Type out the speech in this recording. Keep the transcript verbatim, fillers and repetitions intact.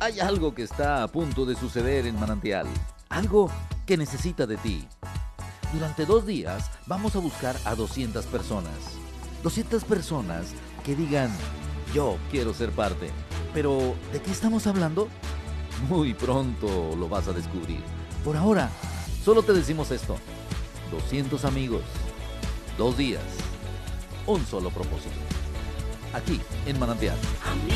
Hay algo que está a punto de suceder en Manantial, algo que necesita de ti. Durante dos días vamos a buscar a doscientas personas. doscientas personas que digan, yo quiero ser parte. Pero, ¿de qué estamos hablando? Muy pronto lo vas a descubrir. Por ahora, solo te decimos esto. doscientos amigos, dos días, un solo propósito. Aquí, en Manantial.